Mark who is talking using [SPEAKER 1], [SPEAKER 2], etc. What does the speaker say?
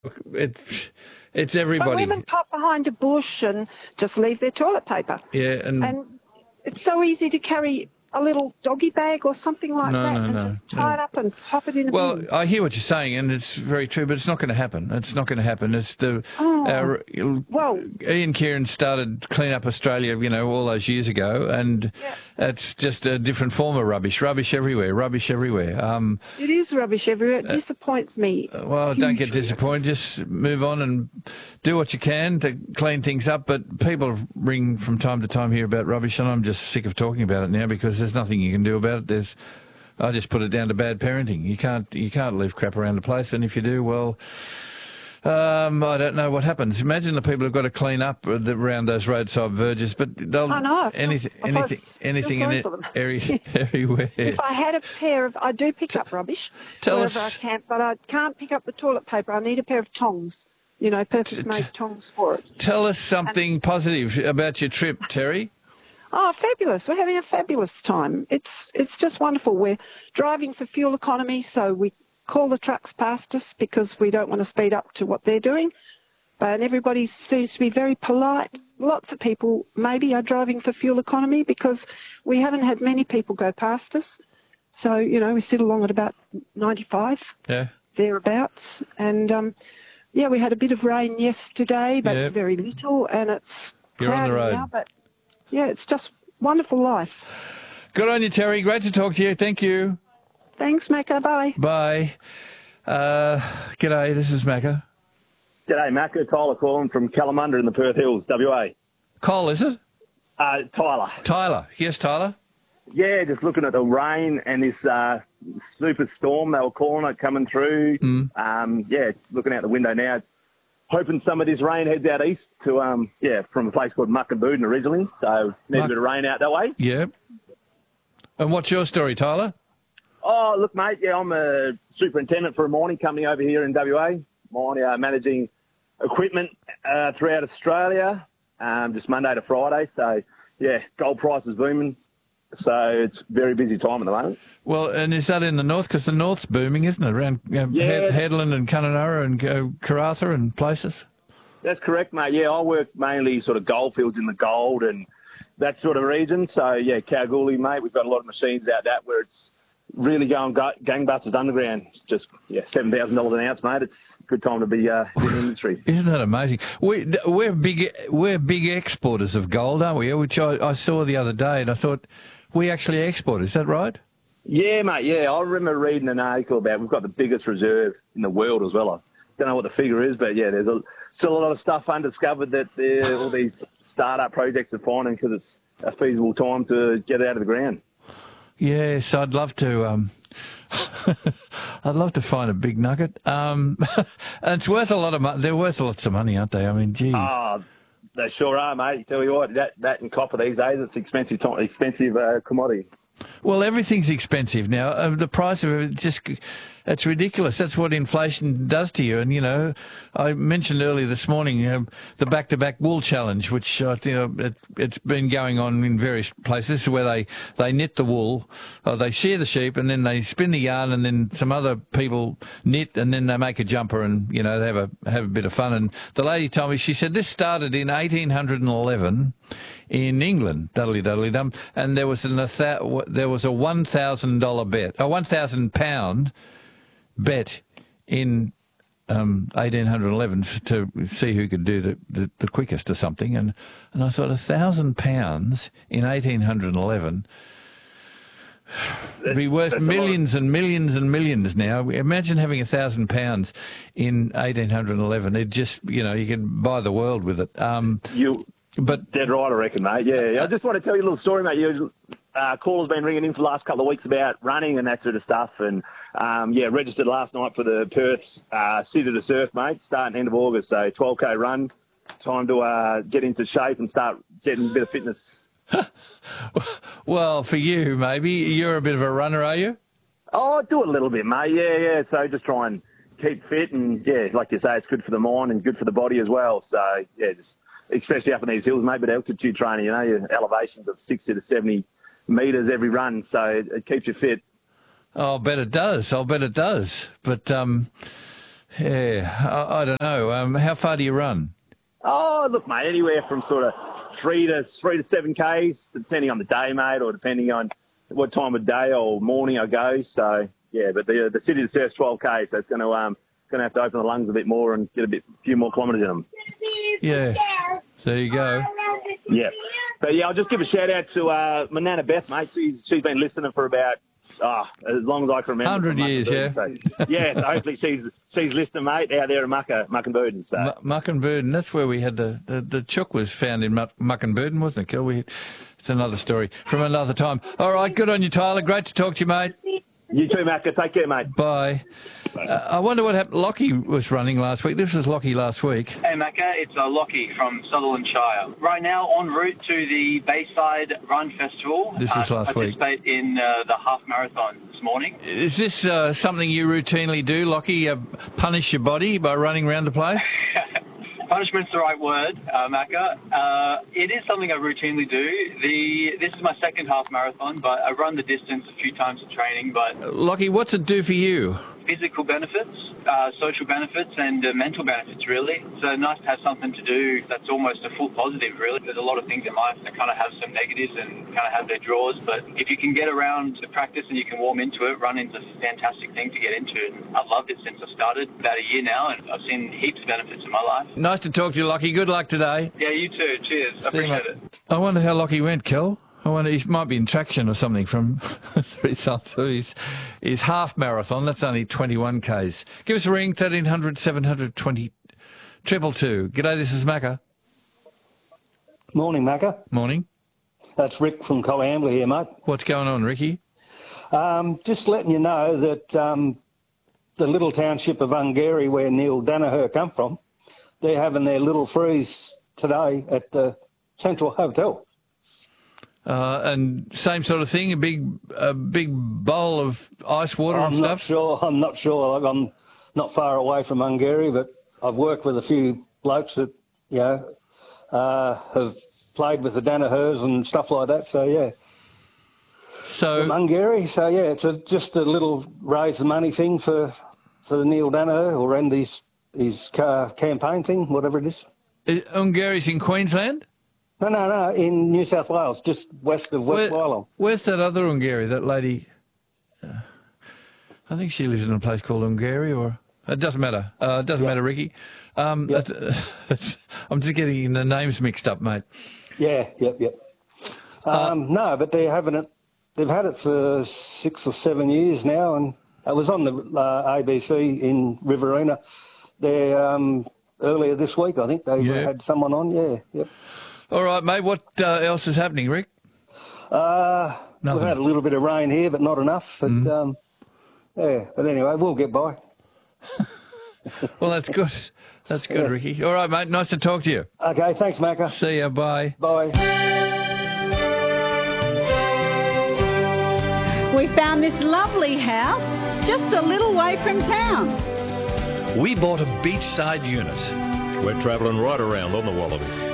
[SPEAKER 1] It's it's
[SPEAKER 2] But
[SPEAKER 1] everybody.
[SPEAKER 2] women pop behind a bush and just leave their toilet paper.
[SPEAKER 1] Yeah, and
[SPEAKER 2] And it's so easy to carry a little doggy bag or something like
[SPEAKER 1] no,
[SPEAKER 2] that
[SPEAKER 1] no,
[SPEAKER 2] and
[SPEAKER 1] no.
[SPEAKER 2] just tie it up and pop it in a
[SPEAKER 1] Well,
[SPEAKER 2] bin.
[SPEAKER 1] I hear what you're saying, and it's very true, but it's not going to happen. It's not going to happen. It's the
[SPEAKER 2] Oh,
[SPEAKER 1] our,
[SPEAKER 2] well,
[SPEAKER 1] Ian Kieran started Clean Up Australia, all those years ago, and
[SPEAKER 2] yeah,
[SPEAKER 1] it's just a different form of rubbish. Rubbish everywhere. Rubbish everywhere.
[SPEAKER 2] it is rubbish everywhere. It disappoints me
[SPEAKER 1] Well, don't get
[SPEAKER 2] hugely.
[SPEAKER 1] disappointed. Just move on and do what you can to clean things up. But people ring from time to time here about rubbish, and I'm just sick of talking about it now because there's nothing you can do about it. I just put it down to bad parenting. You can't leave crap around the place, and if you do, well, I don't know what happens. Imagine the people who've got to clean up around those roadside verges, but they'll
[SPEAKER 2] I know.
[SPEAKER 1] anything in
[SPEAKER 2] sorry
[SPEAKER 1] it
[SPEAKER 2] for them.
[SPEAKER 1] everywhere.
[SPEAKER 2] If I had a pair of, I do pick up rubbish
[SPEAKER 1] Tell
[SPEAKER 2] wherever I
[SPEAKER 1] us.
[SPEAKER 2] can, but I can't pick up the toilet paper. I need a pair of tongs, purpose-made tongs for it.
[SPEAKER 1] Tell us something positive about your trip, Terry.
[SPEAKER 2] Oh, fabulous. We're having a fabulous time. It's just wonderful. We're driving for fuel economy, so we call the trucks past us because we don't want to speed up to what they're doing. But everybody seems to be very polite. Lots of people maybe are driving for fuel economy because we haven't had many people go past us. So, we sit along at about 95,
[SPEAKER 1] Yeah.
[SPEAKER 2] thereabouts. And, we had a bit of rain yesterday, but
[SPEAKER 1] Yeah.
[SPEAKER 2] very little, and it's
[SPEAKER 1] You're on the
[SPEAKER 2] cloudy
[SPEAKER 1] road.
[SPEAKER 2] now, but yeah, it's just wonderful life.
[SPEAKER 1] Good on you, Terry. Great to talk to you. Thank you.
[SPEAKER 2] Thanks, Macca. Bye.
[SPEAKER 1] Bye. G'day, this is Macca.
[SPEAKER 3] G'day, Macca. Tyler calling from Kalamunda in the Perth Hills, WA.
[SPEAKER 1] Cole, is it?
[SPEAKER 3] Tyler.
[SPEAKER 1] Tyler. Yes, Tyler.
[SPEAKER 3] Yeah, just looking at the rain and this super storm they were calling it coming through. It's looking out the window now. It's hoping some of this rain heads out east to, from a place called Muckaboodin originally. So need a bit of rain out that way.
[SPEAKER 1] Yeah. And what's your story, Tyler?
[SPEAKER 3] Oh, look, mate, I'm a superintendent for a mining company over here in WA. Managing equipment throughout Australia, just Monday to Friday. So, gold price is booming. So it's very busy time at the moment.
[SPEAKER 1] Well, and is that in the north? Because the north's booming, isn't it? Around Headland and Kununurra and Karratha and places?
[SPEAKER 3] That's correct, mate. Yeah, I work mainly sort of goldfields in the gold and that sort of region. So, Kalgoorlie, mate, we've got a lot of machines out that where it's really going gangbusters underground. It's just, $7,000 an ounce, mate. It's a good time to be in the industry.
[SPEAKER 1] Isn't that amazing? We're big exporters of gold, aren't we? Which I saw the other day and I thought, we actually export. Is that right?
[SPEAKER 3] Yeah, mate, I remember reading an article about we've got the biggest reserve in the world as well. I don't know what the figure is, but, there's still a lot of stuff undiscovered that all these startup projects are finding because it's a feasible time to get it out of the ground.
[SPEAKER 1] Yes, I'd love to. I'd love to find a big nugget. And it's worth a lot of money. They're worth lots of money, aren't they? I mean, gee.
[SPEAKER 3] They sure are, mate. Tell you what, that and copper these days, it's expensive commodity.
[SPEAKER 1] Well, everything's expensive now. The price of it it's ridiculous. That's what inflation does to you. And, I mentioned earlier this morning the back-to-back wool challenge, which it's been going on in various places where they knit the wool, they shear the sheep, and then they spin the yarn, and then some other people knit, and then they make a jumper, and they have a bit of fun. And the lady told me, she said this started in 1811 in England, dum, and there was a $1,000 bet, a £1,000 bet in 1811 to see who could do the quickest or something, and I thought £1,000 in 1811 would be worth millions and millions and millions now. Imagine having £1,000 in 1811. It just you could buy the world with it. But
[SPEAKER 3] dead right, I reckon, mate. Yeah. I just want to tell you a little story, mate. Caller's been ringing in for the last couple of weeks about running and that sort of stuff. And, registered last night for the Perth City to Surf, mate, starting end of August. So 12K run. Time to get into shape and start getting a bit of fitness.
[SPEAKER 1] Well, for you, maybe. You're a bit of a runner, are you?
[SPEAKER 3] Oh, I do it a little bit, mate. Yeah. So just try and keep fit. And, like you say, it's good for the mind and good for the body as well. So, just especially up in these hills, mate, but altitude training, your elevations of 60 to 70 metres every run, so it keeps you fit.
[SPEAKER 1] Oh, I'll bet it does. But Yeah, I don't know. How far do you run?
[SPEAKER 3] Oh, look, mate, anywhere from sort of 3 to 7 Ks, depending on the day, mate, or depending on what time of day or morning I go. So, yeah, but the city to surf's 12 Ks, so it's going to have to open the lungs a bit more and get a few more kilometres in them.
[SPEAKER 1] Yeah, there you go.
[SPEAKER 3] Yeah. But, yeah, I'll just give a shout-out to my Nana Beth, mate. She's been listening for about, as long as I can remember.
[SPEAKER 1] 100 years, yeah.
[SPEAKER 3] So, yeah, so hopefully she's listening, mate, out there in Muckenburden. So.
[SPEAKER 1] Muckenburden, that's where we had the chook was found in Muckenburden, wasn't it, Kel? It's another story from another time. All right, good on you, Tyler. Great to talk to you, mate.
[SPEAKER 3] You too, Macca. Take care, mate.
[SPEAKER 1] Bye. I wonder what happened. Lockie was running last week. This was Lockie last week.
[SPEAKER 4] Hey, Macca. It's Lockie from Sutherland Shire. Right now, en route to the Bayside Run Festival.
[SPEAKER 1] This was last week.
[SPEAKER 4] Participate in the half marathon this morning.
[SPEAKER 1] Is this something you routinely do, Lockie? Punish your body by running around the place?
[SPEAKER 4] Punishment's the right word, Macca. It is something I routinely do. This is my second half marathon, but I run the distance a few times in training. But
[SPEAKER 1] Lockie, what's it do for you?
[SPEAKER 4] Physical benefits, social benefits, and mental benefits, really. It's nice to have something to do that's almost a full positive, really. There's a lot of things in life that kind of have some negatives and kind of have their draws, but if you can get around the practice and you can warm into it, running's a fantastic thing to get into. And I've loved it since I started about a year now, and I've seen heaps of benefits in my life.
[SPEAKER 1] Nice to talk to you, Lockie. Good luck today.
[SPEAKER 4] Yeah, you too. Cheers. I appreciate it.
[SPEAKER 1] I wonder how Lockie went, Kel. I wonder, he might be in traction or something from the results of his half marathon. That's only 21 Ks. Give us a ring, 1300 720 222. G'day, this is Macca.
[SPEAKER 5] Morning, Macca.
[SPEAKER 1] Morning.
[SPEAKER 5] That's Rick from Coambler here, mate.
[SPEAKER 1] What's going on, Ricky?
[SPEAKER 5] Just letting you know that the little township of Ungary, where Neil Danaher come from, they're having their little freeze today at the Central Hotel.
[SPEAKER 1] And same sort of thing, a big bowl of ice water and stuff?
[SPEAKER 5] I'm not sure. I'm not far away from Hungary, but I've worked with a few blokes that, have played with the Danahers and stuff like that. So, yeah.
[SPEAKER 1] So,
[SPEAKER 5] from Hungary. So, yeah, it's just a little raise the money thing for the Neil Danaher or end his campaign thing, whatever it is.
[SPEAKER 1] Hungary's in Queensland?
[SPEAKER 5] No, in New South Wales, just west of West Wylam.
[SPEAKER 1] Where's that other Hungary, that lady? I think she lives in a place called Hungary, or... It doesn't matter. It doesn't matter, Ricky. I'm just getting the names mixed up, mate.
[SPEAKER 5] Yeah. No, but they're having it. They've had it for 6 or 7 years now, and it was on the ABC in Riverina there earlier this week. I think they had someone on. Yeah. Yep.
[SPEAKER 1] All right, mate. What else is happening, Rick?
[SPEAKER 5] We've had a little bit of rain here, but not enough. But But anyway, we'll get by.
[SPEAKER 1] Well, that's good. That's good, Ricky. All right, mate. Nice to talk to you.
[SPEAKER 5] Okay, thanks, Macca.
[SPEAKER 1] See ya. Bye.
[SPEAKER 5] Bye.
[SPEAKER 6] We found this lovely house just a little way from town.
[SPEAKER 7] We bought a beachside unit.
[SPEAKER 8] We're travelling right around on the Wallaby.